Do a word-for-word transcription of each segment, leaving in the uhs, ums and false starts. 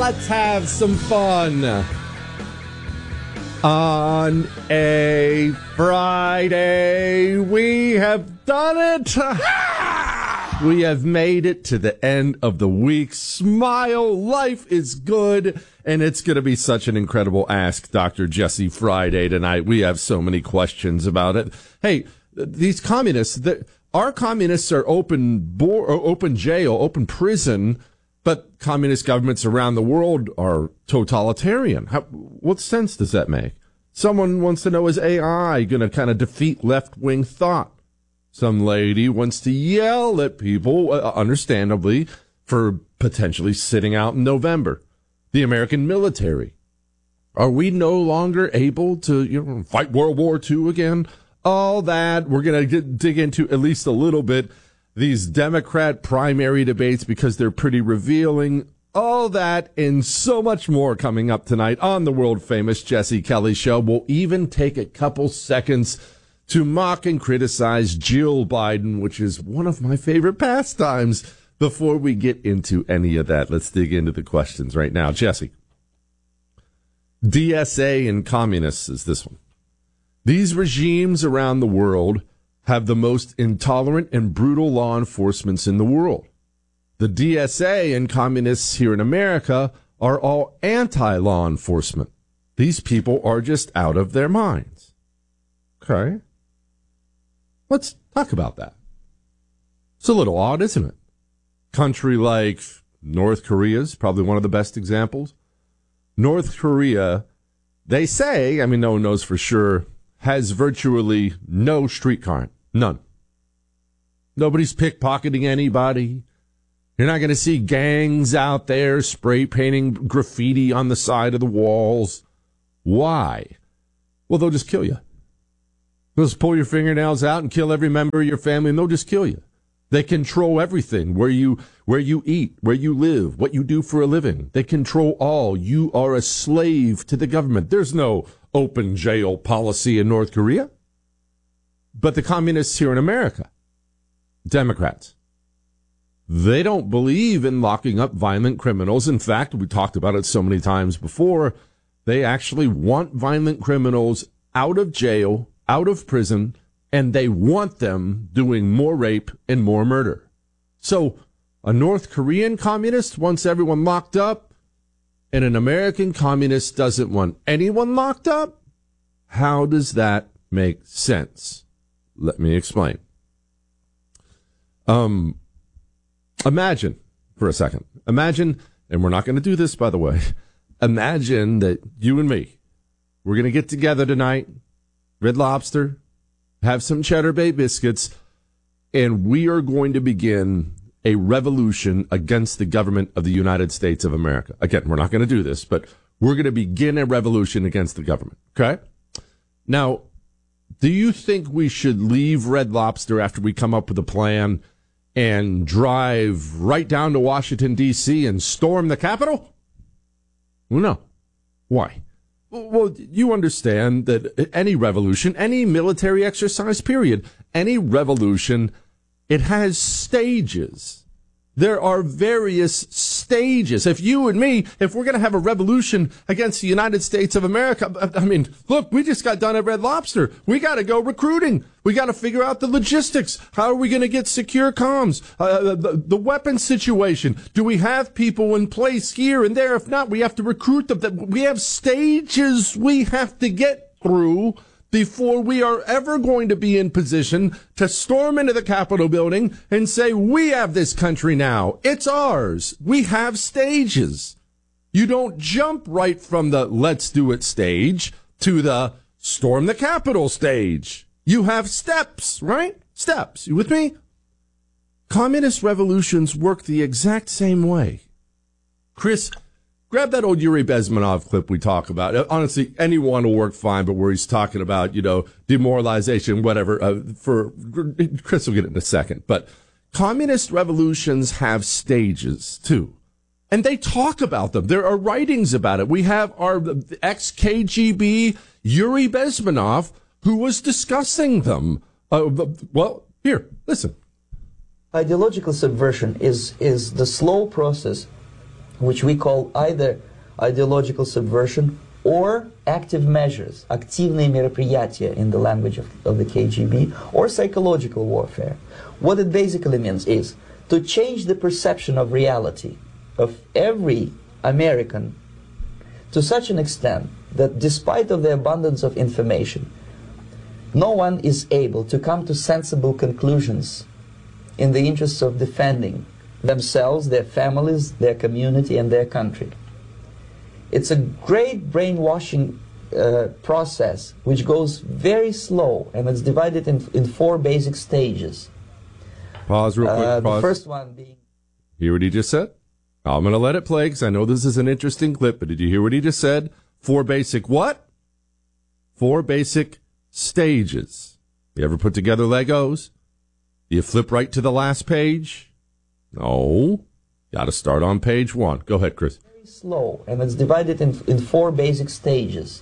let's have some fun. On a Friday, we have done it. We have made it to the end of the week. Smile, life is good, and it's going to be such an incredible Ask Doctor Jesse Friday tonight. We have so many questions about it. Hey, these communists, our communists are open, bo- open jail, open prison, but communist governments around the world are totalitarian. How, what sense does that make? Someone wants to know, is A I going to kind of defeat left-wing thought? Some lady wants to yell at people, uh, understandably, for potentially sitting out in November. The American military. Are we no longer able to, you know, fight World War Two again? All that we're going to dig into at least a little bit. These Democrat primary debates, because they're pretty revealing. All that and so much more coming up tonight on the world-famous Jesse Kelly Show. We'll even take a couple seconds to mock and criticize Jill Biden, which is one of my favorite pastimes. Before we get into any of that, let's dig into the questions right now. Jesse. D S A and communists is this one. These regimes around the world have the most intolerant and brutal law enforcement in the world. The D S A and communists here in America are all anti-law enforcement. These people are just out of their minds. Okay. Let's talk about that. It's a little odd, isn't it? Country like North Korea is probably one of the best examples. North Korea, they say, I mean, no one knows for sure, has virtually no street crime. None. Nobody's pickpocketing anybody. You're not going to see gangs out there spray painting graffiti on the side of the walls. Why? Well, they'll just kill you. They'll just pull your fingernails out and kill every member of your family, and they'll just kill you. They control everything, where you where you eat, where you live, what you do for a living. They control all. You are a slave to the government. There's no open jail policy in North Korea. But the communists here in America, Democrats, they don't believe in locking up violent criminals. In fact, we talked about it so many times before, they actually want violent criminals out of jail, out of prison, and they want them doing more rape and more murder. So a North Korean communist wants everyone locked up, and an American communist doesn't want anyone locked up? How does that make sense? Let me explain. Um, imagine, for a second, imagine, and we're not going to do this, by the way, imagine that you and me, we're going to get together tonight, Red Lobster, have some Cheddar Bay biscuits, and we are going to begin a revolution against the government of the United States of America. Again, we're not going to do this, but we're going to begin a revolution against the government, okay? Now, do you think we should leave Red Lobster after we come up with a plan and drive right down to Washington, D C and storm the Capitol? Well, no. Why? Well, you understand that any revolution, any military exercise, period, any revolution, it has stages. There are various stages. If you and me, if we're going to have a revolution against the United States of America, I mean, look, we just got done at Red Lobster. We got to go recruiting. We got to figure out the logistics. How are we going to get secure comms? Uh, the, the weapons situation. Do we have people in place here and there? If not, we have to recruit them. We have stages we have to get through before we are ever going to be in position to storm into the Capitol building and say, we have this country now. It's ours. We have stages. You don't jump right from the let's do it stage to the storm the Capitol stage. You have steps, right? Steps. You with me? Communist revolutions work the exact same way. Chris, grab that old Yuri Bezmenov clip we talk about. Honestly, anyone will work fine, but where he's talking about, you know, demoralization, whatever. Uh, for Chris will get it in a second. But communist revolutions have stages, too. And they talk about them. There are writings about it. We have our ex-K G B Yuri Bezmenov, who was discussing them. Uh, well, here, listen. Ideological subversion is, is the slow process which we call either ideological subversion or active measures, активные мероприятия in the language of, of the K G B, or psychological warfare. What it basically means is to change the perception of reality of every American to such an extent that despite of the abundance of information, no one is able to come to sensible conclusions in the interests of defending themselves, their families, their community, and their country. It's a great brainwashing uh, process which goes very slow, and it's divided in, in four basic stages. Pause real quick. Uh, pause. The first one being... Hear what he just said? I'm going to let it play because I know this is an interesting clip, but did you hear what he just said? Four basic what? Four basic stages. You ever put together Legos? You flip right to the last page? No. Got to start on page one. Go ahead, Chris. Slow, and it's divided in, in four basic stages.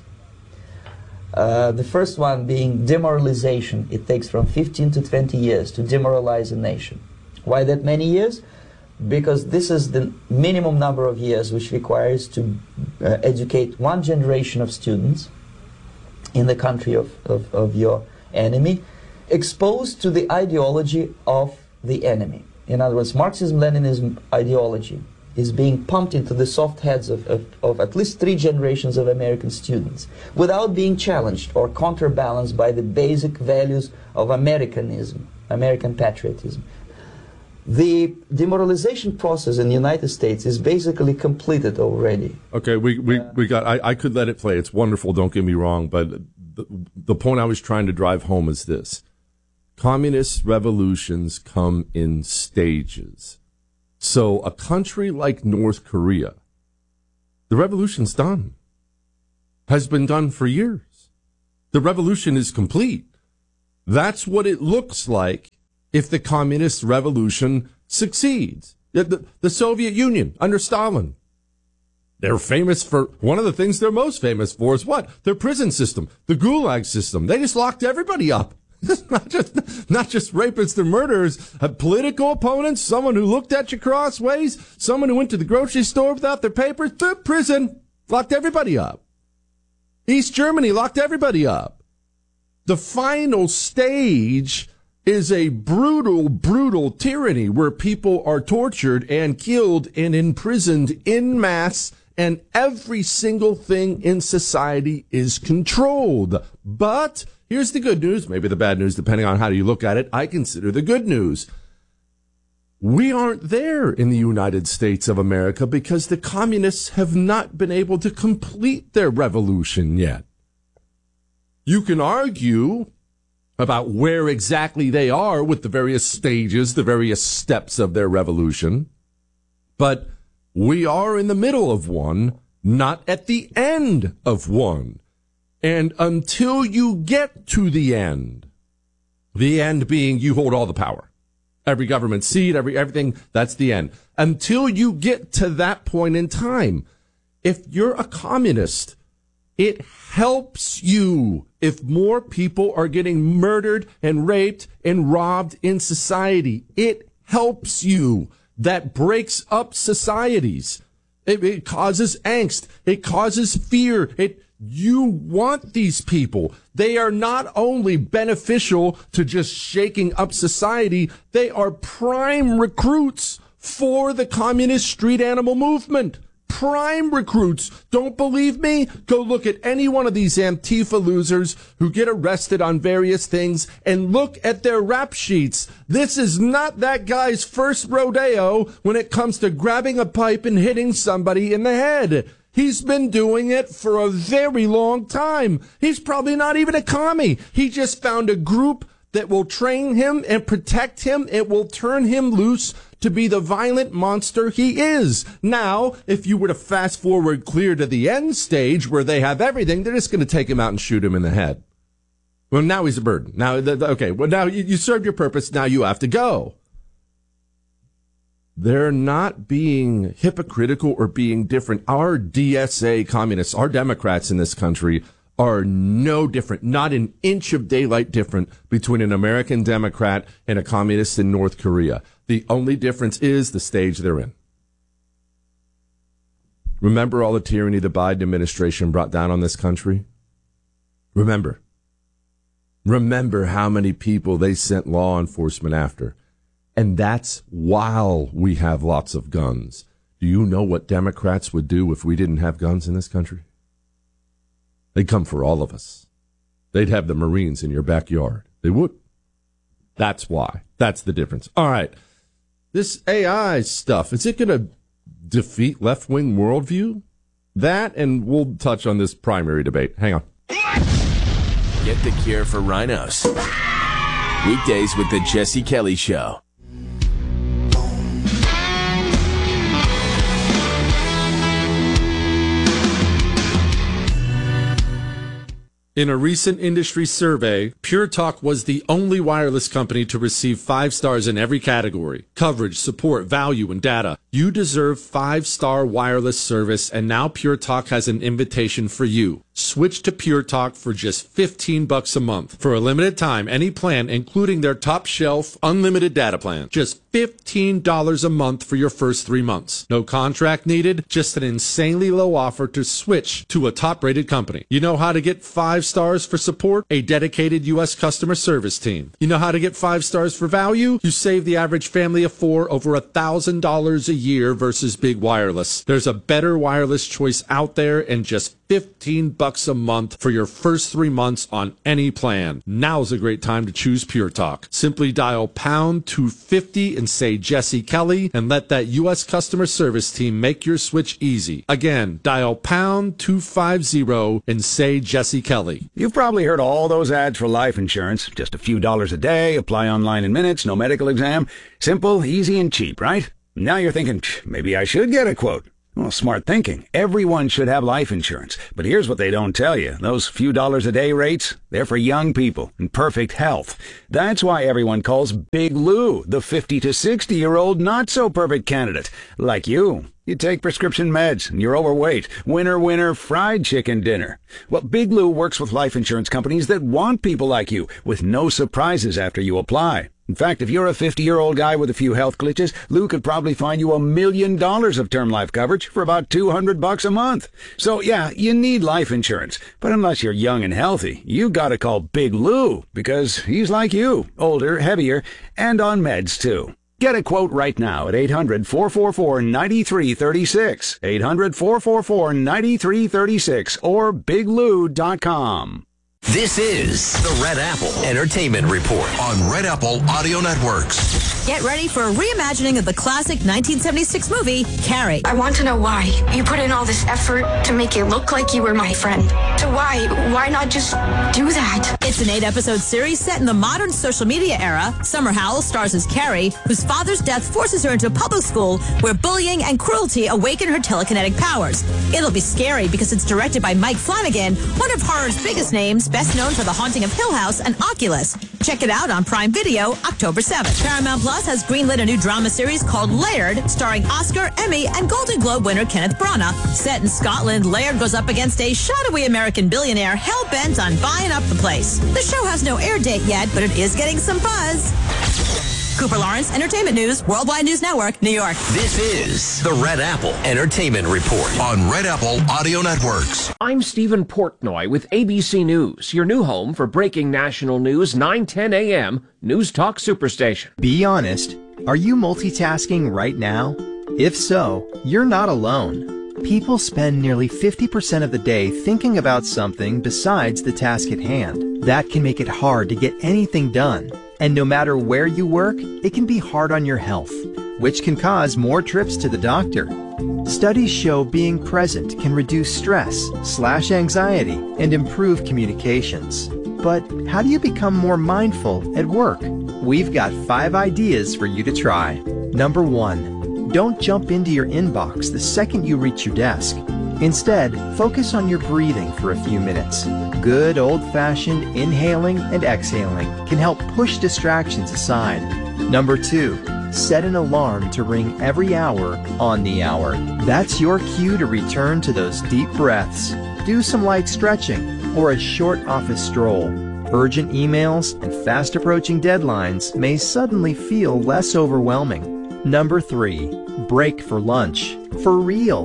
Uh, the first one being demoralization. It takes from fifteen to twenty years to demoralize a nation. Why that many years? Because this is the minimum number of years which requires to uh, educate one generation of students in the country of, of, of your enemy, exposed to the ideology of the enemy. In other words, Marxism-Leninism ideology is being pumped into the soft heads of, of, of at least three generations of American students without being challenged or counterbalanced by the basic values of Americanism, American patriotism. The demoralization process in the United States is basically completed already. Okay, we, we, uh, we got, I, I could let it play. It's wonderful, don't get me wrong, but the, the point I was trying to drive home is this. Communist revolutions come in stages. So a country like North Korea, the revolution's done, has been done for years. The revolution is complete. That's what it looks like if the communist revolution succeeds. The, the, the Soviet Union under Stalin, they're famous for, one of the things they're most famous for is what? Their prison system, the Gulag system. They just locked everybody up. not just not just rapists and murderers, uh, political opponents, someone who looked at you crossways, someone who went to the grocery store without their papers, to prison, locked everybody up. East Germany locked everybody up. The final stage is a brutal, brutal tyranny where people are tortured and killed and imprisoned en masse, and every single thing in society is controlled. But here's the good news, maybe the bad news, depending on how you look at it. I consider the good news. We aren't there in the United States of America because the communists have not been able to complete their revolution yet. You can argue about where exactly they are with the various stages, the various steps of their revolution, but we are in the middle of one, not at the end of one. And until you get to the end, the end being you hold all the power, every government seat, every everything, that's the end. Until you get to that point in time, if you're a communist, it helps you if more people are getting murdered and raped and robbed in society. It helps you. That breaks up societies. It, it causes angst. It causes fear. It You want these people. They are not only beneficial to just shaking up society, they are prime recruits for the communist street animal movement. Prime recruits. Don't believe me? Go look at any one of these Antifa losers who get arrested on various things and look at their rap sheets. This is not that guy's first rodeo when it comes to grabbing a pipe and hitting somebody in the head. He's been doing it for a very long time. He's probably not even a commie. He just found a group that will train him and protect him. It will turn him loose to be the violent monster he is. Now, if you were to fast forward clear to the end stage where they have everything, they're just going to take him out and shoot him in the head. Well, now he's a burden. Now, okay, well, now you, you served your purpose. Now you have to go. They're not being hypocritical or being different. Our D S A communists, our Democrats in this country are no different, not an inch of daylight different between an American Democrat and a communist in North Korea. The only difference is the stage they're in. Remember all the tyranny the Biden administration brought down on this country? Remember. Remember how many people they sent law enforcement after. And that's while we have lots of guns. Do you know what Democrats would do if we didn't have guns in this country? They'd come for all of us. They'd have the Marines in your backyard. They would. That's why. That's the difference. All right. This A I stuff, is it going to defeat left-wing worldview? That, and we'll touch on this primary debate. Hang on. Get the cure for rhinos. Weekdays with the Jesse Kelly Show. In a recent industry survey, Pure Talk was the only wireless company to receive five stars in every category: coverage, support, value, and data. You deserve five-star wireless service, and now Pure Talk has an invitation for you. Switch to Pure Talk for just fifteen bucks a month. For a limited time, any plan, including their top shelf unlimited data plan. Just fifteen dollars a month for your first three months. No contract needed, just an insanely low offer to switch to a top-rated company. You know how to get five stars for support? A dedicated U S customer service team. You know how to get five stars for value? You save the average family of four over one thousand dollars a year versus big wireless. There's a better wireless choice out there, and just fifteen bucks a month for your first three months on any plan. Now's a great time to choose Pure Talk. Simply dial pound two fifty and say Jesse Kelly, and let that U S customer service team make your switch easy. Again, dial pound two fifty and say Jesse Kelly. You've probably heard all those ads for life insurance. Just a few dollars a day, apply online in minutes, no medical exam. Simple, easy, and cheap, right? Now you're thinking, maybe I should get a quote. Well, smart thinking. Everyone should have life insurance. But here's what they don't tell you. Those few dollars a day rates, they're for young people in perfect health. That's why everyone calls Big Lou the fifty to sixty-year-old not-so-perfect candidate. Like you. You take prescription meds, and you're overweight. Winner, winner, fried chicken dinner. Well, Big Lou works with life insurance companies that want people like you, with no surprises after you apply. In fact, if you're a fifty-year-old guy with a few health glitches, Lou could probably find you a million dollars of term life coverage for about two hundred bucks a month. So, yeah, you need life insurance. But unless you're young and healthy, you gotta call Big Lou, because he's like you, older, heavier, and on meds, too. Get a quote right now at eight hundred, four four four, nine three three six, eight hundred, four four four, nine three three six, or big lou dot com. This is the Red Apple Entertainment Report on Red Apple Audio Networks. Get ready for a reimagining of the classic nineteen seventy-six movie, Carrie. I want to know why you put in all this effort to make it look like you were my friend. So why, why not just do that? It's an eight-episode series set in the modern social media era. Summer Howell stars as Carrie, whose father's death forces her into a public school where bullying and cruelty awaken her telekinetic powers. It'll be scary because it's directed by Mike Flanagan, one of horror's biggest names, best known for The Haunting of Hill House and Oculus. Check it out on Prime Video October seventh. Paramount Plus has greenlit a new drama series called Laird, starring Oscar, Emmy, and Golden Globe winner Kenneth Branagh. Set in Scotland, Laird goes up against a shadowy American billionaire hell-bent on buying up the place. The show has no air date yet, but it is getting some buzz. Cooper Lawrence, Entertainment News, Worldwide News Network, New York. This is the Red Apple Entertainment Report on Red Apple Audio Networks. I'm Stephen Portnoy with A B C News, your new home for breaking national news, nine ten a.m. News Talk Superstation. Be honest, are you multitasking right now? If so, you're not alone. People spend nearly fifty percent of the day thinking about something besides the task at hand. That can make it hard to get anything done. And no matter where you work, it can be hard on your health, which can cause more trips to the doctor. Studies show being present can reduce stress, slash anxiety, and improve communications. But how do you become more mindful at work? We've got five ideas for you to try. Number one, don't jump into your inbox the second you reach your desk. Instead, focus on your breathing for a few minutes. Good old-fashioned inhaling and exhaling can help push distractions aside. Number two, set an alarm to ring every hour on the hour. That's your cue to return to those deep breaths. Do some light stretching or a short office stroll. Urgent emails and fast-approaching deadlines may suddenly feel less overwhelming. Number three, break for lunch. For real.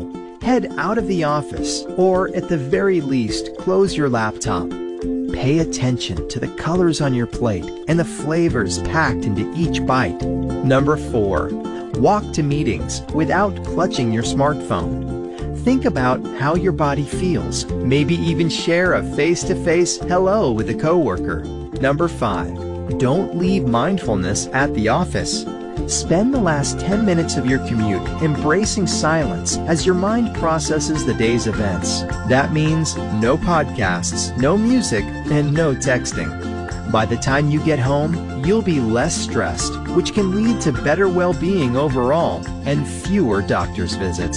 head out of the office, or at the very least, close your laptop. Pay attention to the colors on your plate and the flavors packed into each bite. Number four, walk to meetings without clutching your smartphone. Think about how your body feels. Maybe even share a face-to-face hello with a coworker. Number five, don't leave mindfulness at the office. Spend the last ten minutes of your commute embracing silence as your mind processes the day's events. That means no podcasts, no music, and no texting. By the time you get home, you'll be less stressed, which can lead to better well-being overall and fewer doctor's visits.